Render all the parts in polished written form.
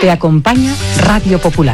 Te acompaña Radio Popular.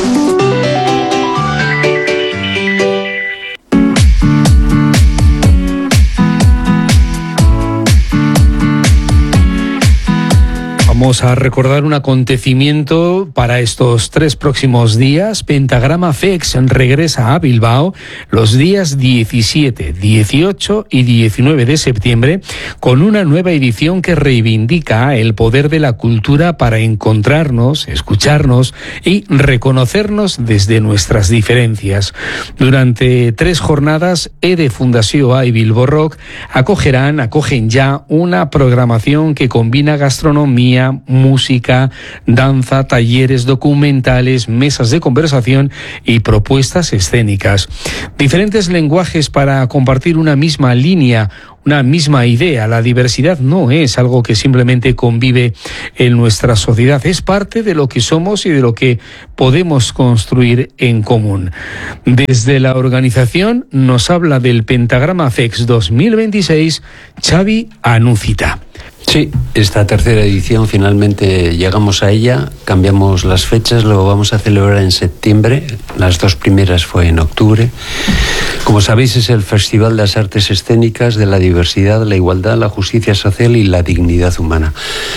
Vamos a recordar un acontecimiento para estos 3 próximos días. Pentagrama FEX regresa a Bilbao los días 17, 18 y 19 de septiembre con una nueva edición que reivindica el poder de la cultura para encontrarnos, escucharnos y reconocernos desde nuestras diferencias. Durante 3 jornadas, EDE Fundació y Bilbo Rock acogen ya una programación que combina gastronomía, música, danza, talleres documentales, mesas de conversación y propuestas escénicas. Diferentes lenguajes para compartir una misma línea, una misma idea. La diversidad no es algo que simplemente convive en nuestra sociedad, es parte de lo que somos y de lo que podemos construir en común. Desde la organización nos habla del Pentagrama FEX 2026, Xavi Anúcita. Sí, esta tercera edición finalmente llegamos a ella, cambiamos las fechas, lo vamos a celebrar en septiembre, las 2 primeras fue en octubre. Como sabéis, es el Festival de las Artes Escénicas, de la diversidad, la igualdad, la justicia social y la dignidad humana.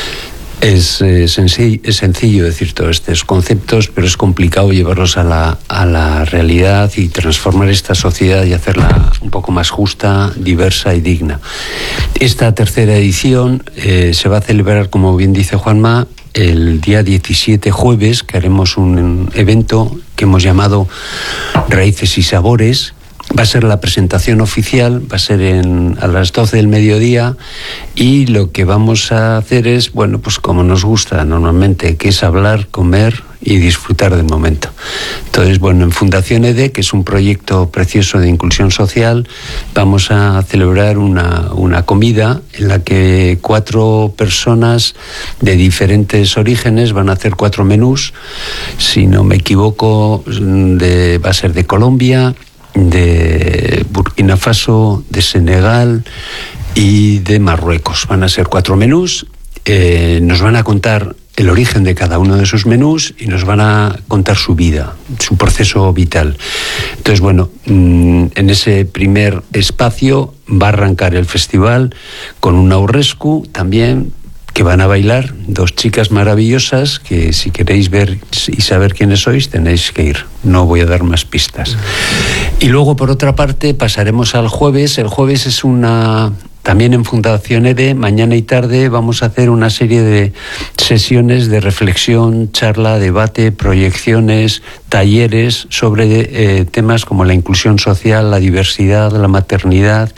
Es sencillo decir todos estos conceptos, pero es complicado llevarlos a la realidad y transformar esta sociedad y hacerla un poco más justa, diversa y digna. Esta tercera edición se va a celebrar, como bien dice Juanma, el día 17, jueves, que haremos un evento que hemos llamado Raíces y Sabores. Va a ser la presentación oficial, va a ser a las 12 del mediodía, y lo que vamos a hacer es, bueno, pues como nos gusta normalmente, que es hablar, comer y disfrutar del momento. Entonces, bueno, en Fundación EDE, que es un proyecto precioso de inclusión social, vamos a celebrar una comida en la que 4 personas de diferentes orígenes van a hacer 4 menús. Si no me equivoco, va a ser de Colombia, de Burkina Faso, de Senegal y de Marruecos. Van a ser 4 menús. Nos van a contar el origen de cada uno de esos menús y nos van a contar su vida, su proceso vital. Entonces, bueno, en ese primer espacio va a arrancar el festival con un aurrescu también, que van a bailar 2 chicas maravillosas que, si queréis ver y saber quiénes sois, tenéis que ir. No voy a dar más pistas. Y luego, por otra parte, pasaremos al jueves. El jueves es también en Fundación EDE, mañana y tarde vamos a hacer una serie de sesiones de reflexión, charla, debate, proyecciones, talleres sobre temas como la inclusión social, la diversidad, la maternidad,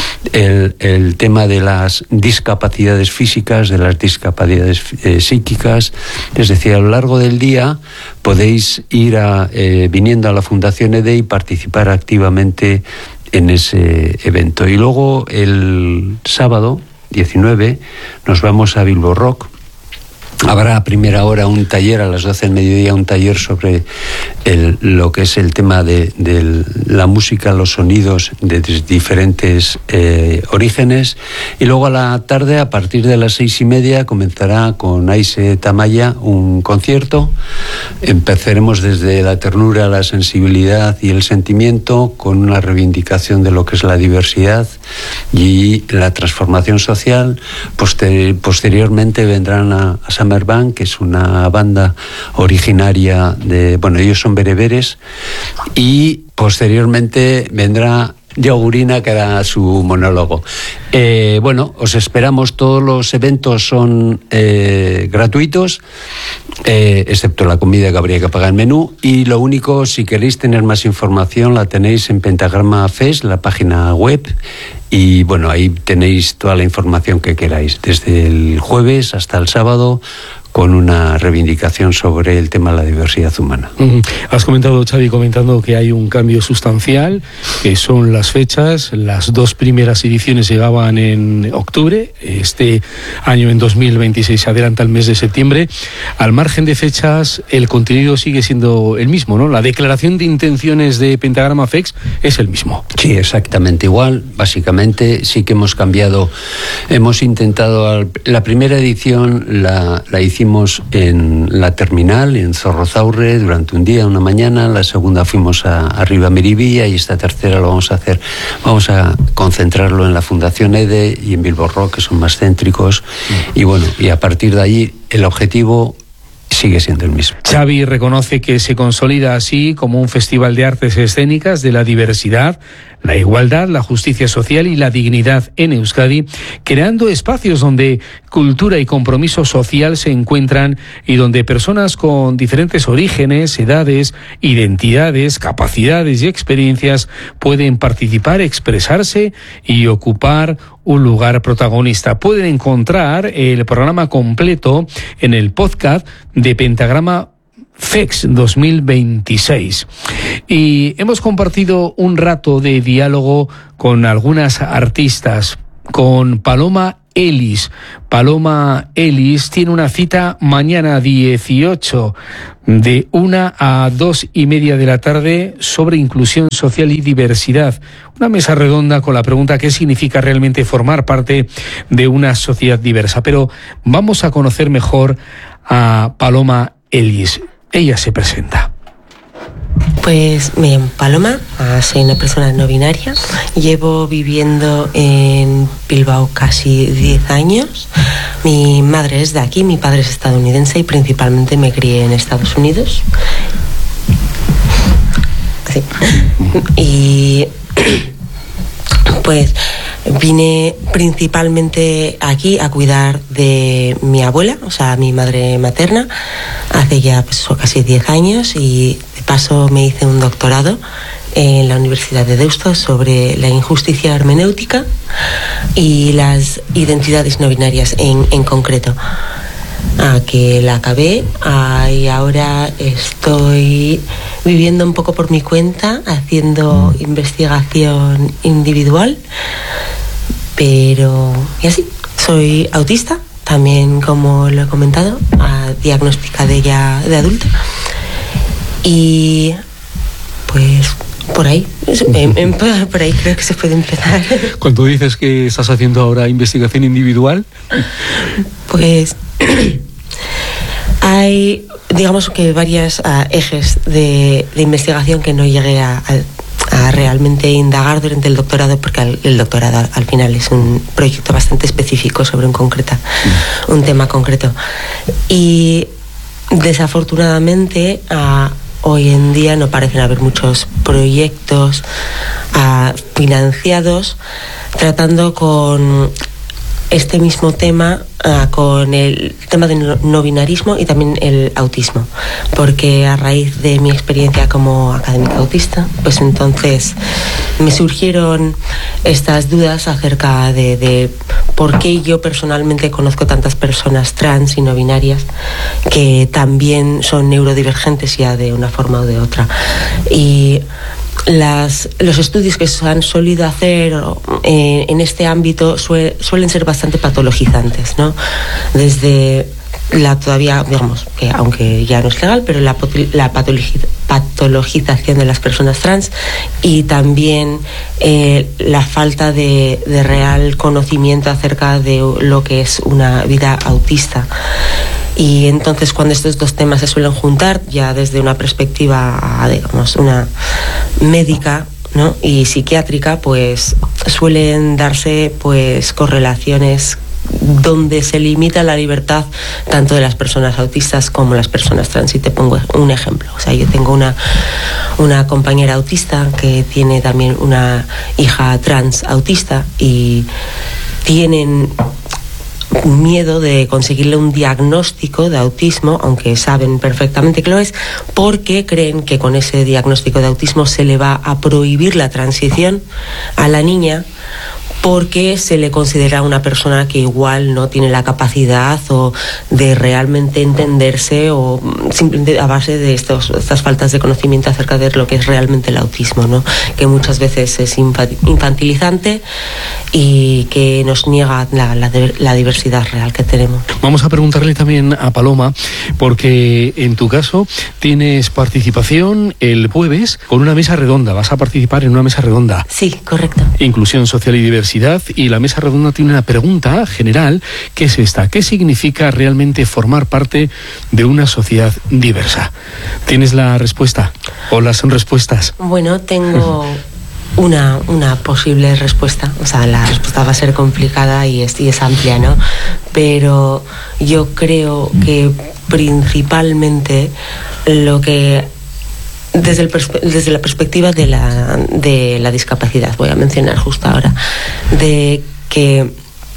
el tema de las discapacidades físicas, de las discapacidades psíquicas. Es decir, a lo largo del día podéis ir viniendo a la Fundación EDE y participar activamente en ese evento. Y luego el sábado 19 nos vamos a Bilbo Rock. Habrá a primera hora un taller, a las 12 del mediodía, un taller sobre lo que es el tema de la música, los sonidos de diferentes orígenes. Y luego a la tarde, a partir de las 6:30, comenzará con Aise Tamaya un concierto. Empezaremos desde la ternura, la sensibilidad y el sentimiento, con una reivindicación de lo que es la diversidad y la transformación social. Posteriormente vendrán a Summer Band, que es una banda originaria ellos son bereberes, y posteriormente vendrá Yogurina, que hará su monólogo. Os esperamos. Todos los eventos son gratuitos, excepto la comida, que habría que pagar el menú. Y lo único, si queréis tener más información, la tenéis en Pentagrama FES, la página web. Y bueno, ahí tenéis toda la información que queráis, desde el jueves hasta el sábado, con una reivindicación sobre el tema de la diversidad humana. Has comentado, Xavi, que hay un cambio sustancial, que son las fechas. Las 2 primeras ediciones llegaban en octubre, este año en 2026 se adelanta el mes de septiembre. Al margen de fechas, el contenido sigue siendo el mismo, ¿no? La declaración de intenciones de Pentagrama FEX es el mismo. Sí, exactamente igual. Básicamente sí que hemos cambiado. Hemos intentado, la primera edición la hicimos hicimos en la terminal, en Zorrozaurre, durante un día, una mañana. La segunda fuimos a Ribamiribilla y esta tercera lo vamos a concentrarlo en la Fundación EDE y en Bilbo Rock, que son más céntricos. Y bueno, y a partir de allí el objetivo sigue siendo el mismo. Xavi reconoce que se consolida así como un festival de artes escénicas de la diversidad, la igualdad, la justicia social y la dignidad en Euskadi, creando espacios donde cultura y compromiso social se encuentran y donde personas con diferentes orígenes, edades, identidades, capacidades y experiencias pueden participar, expresarse y ocupar un lugar protagonista. Pueden encontrar el programa completo en el podcast de Pentagrama FEX 2026. Y hemos compartido un rato de diálogo con algunas artistas, con Paloma Ellis. Paloma Ellis tiene una cita mañana 18 de 1 a 2:30 de la tarde sobre inclusión social y diversidad. Una mesa redonda con la pregunta ¿qué significa realmente formar parte de una sociedad diversa? Pero vamos a conocer mejor a Paloma Ellis. Ella se presenta. Pues me llamo Paloma, soy una persona no binaria, llevo viviendo en Bilbao casi 10 años. Mi madre es de aquí, mi padre es estadounidense y principalmente me crié en Estados Unidos. Sí. Y pues vine principalmente aquí a cuidar de mi abuela, o sea, mi madre materna, hace ya pues, casi 10 años, y de paso me hice un doctorado en la Universidad de Deusto sobre la injusticia hermenéutica y las identidades no binarias en concreto. Que la acabé y ahora estoy viviendo un poco por mi cuenta, haciendo investigación individual, pero y así, soy autista, también como lo he comentado, diagnosticada ya de adulta, y pues por ahí creo que se puede empezar. Cuando dices que estás haciendo ahora investigación individual, pues hay, digamos que varios ejes de investigación que no llegué a realmente indagar durante el doctorado, porque el doctorado al final es un proyecto bastante específico sobre un tema concreto. Y desafortunadamente hoy en día no parecen haber muchos proyectos financiados tratando con este mismo tema, con el tema del no binarismo y también el autismo, porque a raíz de mi experiencia como académica autista, pues entonces me surgieron estas dudas acerca de por qué yo personalmente conozco tantas personas trans y no binarias que también son neurodivergentes ya de una forma o de otra. Y los estudios que se han solido hacer en este ámbito suelen ser bastante patologizantes, ¿no? Desde todavía, digamos, que aunque ya no es legal, pero la patologización de las personas trans y también la falta de real conocimiento acerca de lo que es una vida autista. Y entonces cuando estos dos temas se suelen juntar, ya desde una perspectiva, digamos, una médica, ¿no?, y psiquiátrica, pues suelen darse pues correlaciones donde se limita la libertad tanto de las personas autistas como las personas trans. Y te pongo un ejemplo. O sea, yo tengo una compañera autista que tiene también una hija trans autista y tienen miedo de conseguirle un diagnóstico de autismo, aunque saben perfectamente que lo es, porque creen que con ese diagnóstico de autismo se le va a prohibir la transición a la niña, porque se le considera una persona que igual no tiene la capacidad o de realmente entenderse, o simplemente a base de estas faltas de conocimiento acerca de lo que es realmente el autismo, ¿no?, que muchas veces es infantilizante y que nos niega la diversidad real que tenemos. Vamos a preguntarle también a Paloma, porque en tu caso tienes participación el jueves con una mesa redonda. Vas a participar en una mesa redonda. Sí, correcto. Inclusión social y diversidad. diversidad, y la mesa redonda tiene una pregunta general, que es esta: ¿qué significa realmente formar parte de una sociedad diversa? ¿Tienes la respuesta o las respuestas? Bueno, tengo una posible respuesta. O sea, la respuesta va a ser complicada y es amplia, ¿no? Pero yo creo que principalmente lo que desde la perspectiva de la discapacidad, voy a mencionar justo ahora, de que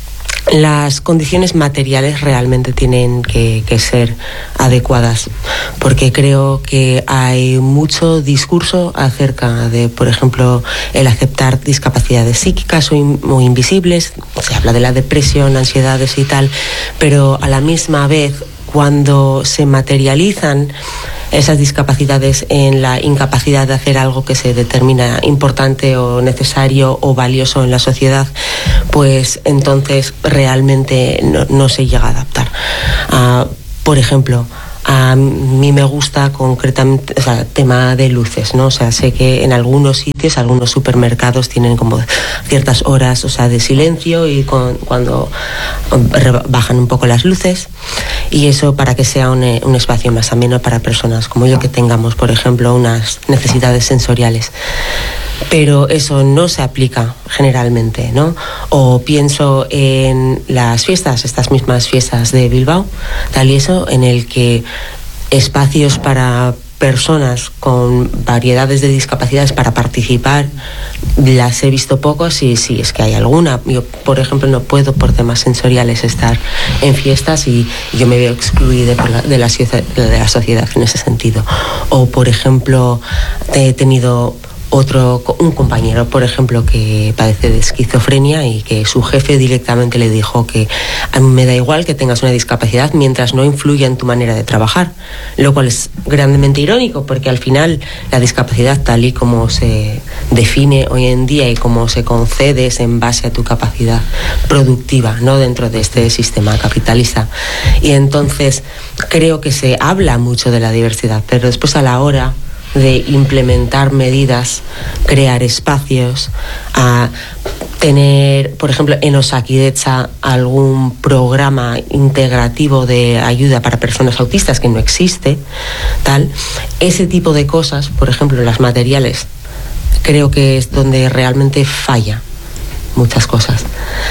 las condiciones materiales realmente tienen que ser adecuadas, porque creo que hay mucho discurso acerca de, por ejemplo, el aceptar discapacidades psíquicas o invisibles. Se habla de la depresión, ansiedades y tal, pero a la misma vez, cuando se materializan esas discapacidades en la incapacidad de hacer algo que se determina importante o necesario o valioso en la sociedad, pues entonces realmente no se llega a adaptar. Por ejemplo, a mí me gusta concretamente, o sea, tema de luces, ¿no? O sea, sé que en algunos sitios, algunos supermercados tienen como ciertas horas, o sea, de silencio, y cuando bajan un poco las luces, y eso para que sea un espacio más ameno para personas como yo, que tengamos, por ejemplo, unas necesidades sensoriales. Pero eso no se aplica generalmente, ¿no? O pienso en las fiestas, estas mismas fiestas de Bilbao, tal y eso, en el que espacios para personas con variedades de discapacidades para participar las he visto pocos, y sí, es que hay alguna. Yo, por ejemplo, no puedo por temas sensoriales estar en fiestas y yo me veo excluida de la sociedad en ese sentido. O, por ejemplo, he tenido un compañero, por ejemplo, que padece de esquizofrenia y que su jefe directamente le dijo que a mí me da igual que tengas una discapacidad mientras no influya en tu manera de trabajar, lo cual es grandemente irónico, porque al final la discapacidad, tal y como se define hoy en día y como se concede, es en base a tu capacidad productiva, ¿no?, dentro de este sistema capitalista. Y entonces creo que se habla mucho de la diversidad, pero después, a la hora de implementar medidas, crear espacios, a tener, por ejemplo, en Osakidetza algún programa integrativo de ayuda para personas autistas, que no existe, tal, ese tipo de cosas, por ejemplo, las materiales, creo que es donde realmente falla muchas cosas.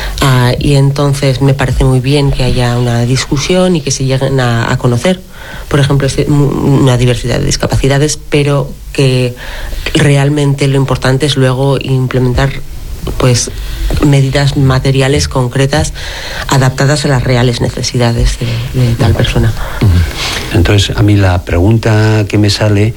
Y entonces me parece muy bien que haya una discusión y que se lleguen a conocer, por ejemplo, una diversidad de discapacidades, pero que realmente lo importante es luego implementar, pues, medidas materiales concretas adaptadas a las reales necesidades de tal persona. Entonces, a mí la pregunta que me sale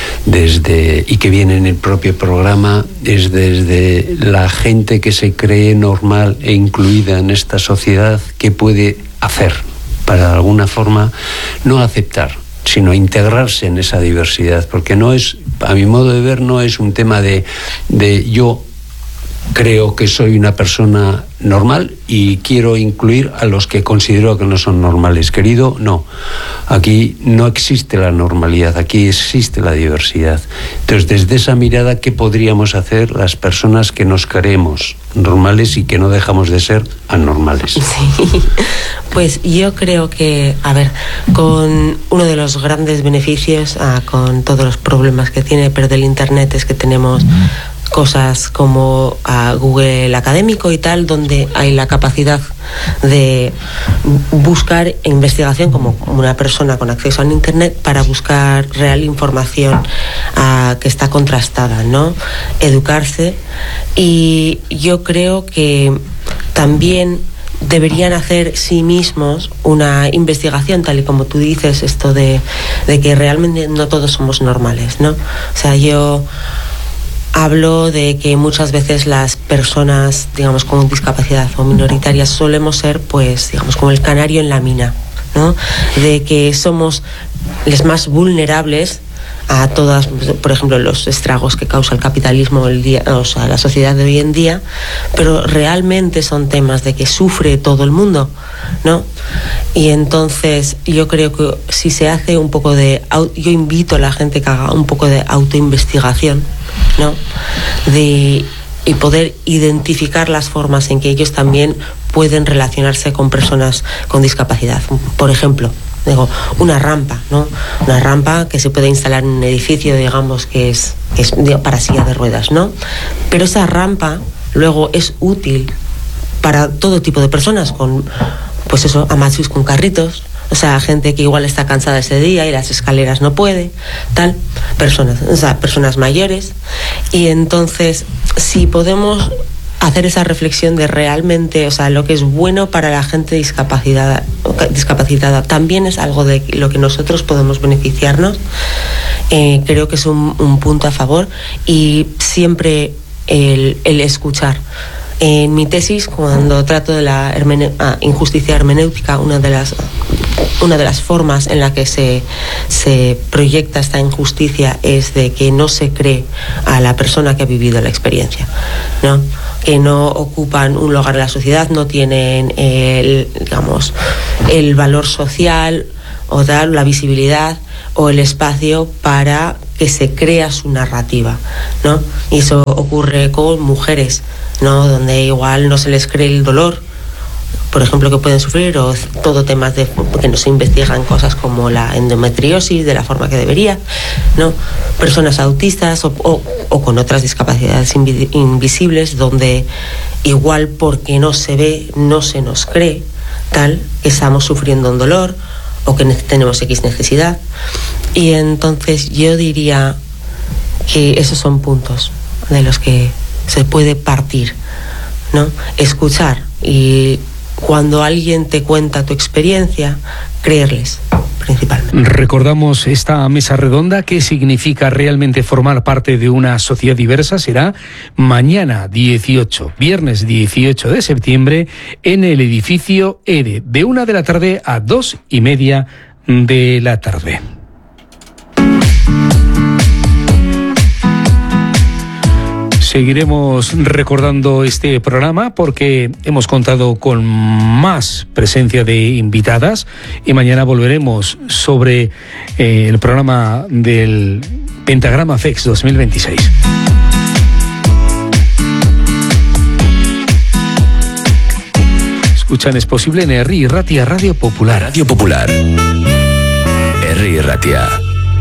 y que viene en el propio programa es desde la gente que se cree normal e incluida en esta sociedad, ¿qué puede hacer para de alguna forma no aceptar, sino integrarse en esa diversidad? Porque no es, a mi modo de ver, no es un tema de yo creo que soy una persona normal y quiero incluir a los que considero que no son normales. Querido, no. Aquí no existe la normalidad, aquí existe la diversidad. Entonces, desde esa mirada, ¿qué podríamos hacer las personas que nos creemos normales y que no dejamos de ser anormales? Sí, pues yo creo que, con uno de los grandes beneficios, con todos los problemas que tiene, pero del Internet, es que tenemos cosas como Google Académico y tal, donde hay la capacidad de buscar investigación como una persona con acceso a Internet, para buscar real información que está contrastada, ¿no? Educarse. Y yo creo que también deberían hacer sí mismos una investigación, tal y como tú dices, esto de que realmente no todos somos normales, ¿no? O sea, yo hablo de que muchas veces las personas, digamos, con discapacidad o minoritarias solemos ser, pues, digamos, como el canario en la mina, ¿no? De que somos los más vulnerables a todas, por ejemplo, los estragos que causa el capitalismo la sociedad de hoy en día, pero realmente son temas de que sufre todo el mundo, ¿no? Y entonces yo creo que si se hace un poco yo invito a la gente que haga un poco de autoinvestigación, ¿no? De y poder identificar las formas en que ellos también pueden relacionarse con personas con discapacidad. Por ejemplo, digo, una rampa, ¿no? Una rampa que se puede instalar en un edificio, digamos, que es para silla de ruedas, ¿no? Pero esa rampa luego es útil para todo tipo de personas, con, pues eso, amachus con carritos, o sea, gente que igual está cansada ese día y las escaleras no puede, tal, personas mayores. Y entonces, si podemos hacer esa reflexión de realmente, o sea, lo que es bueno para la gente discapacitada también es algo de lo que nosotros podemos beneficiarnos, creo que es un punto a favor. Y siempre el escuchar. En mi tesis, cuando trato de la injusticia hermenéutica, una de las formas en la que se proyecta esta injusticia es de que no se cree a la persona que ha vivido la experiencia, ¿no? Que no ocupan un lugar en la sociedad, no tienen el valor social o dar la visibilidad o el espacio para que se crea su narrativa, ¿no? Y eso ocurre con mujeres, ¿no? Donde igual no se les cree el dolor, por ejemplo, que pueden sufrir, o todo temas de que no se investigan cosas como la endometriosis de la forma que debería, ¿no? Personas autistas o con otras discapacidades invisibles, donde igual porque no se ve, no se nos cree tal que estamos sufriendo un dolor o que tenemos X necesidad. Y entonces yo diría que esos son puntos de los que se puede partir, ¿no? Escuchar, y cuando alguien te cuenta tu experiencia, creerles principalmente. Recordamos esta mesa redonda. ¿Qué significa realmente formar parte de una sociedad diversa? Será mañana 18, viernes 18 de septiembre, en el edificio ERE, de 1 de la tarde a 2:30 de la tarde. Seguiremos recordando este programa porque hemos contado con más presencia de invitadas, y mañana volveremos sobre el programa del Pentagrama FEX 2026. Escuchan Es Posible en Herri Ratia Radio Popular. Radio Popular. Herri Ratia.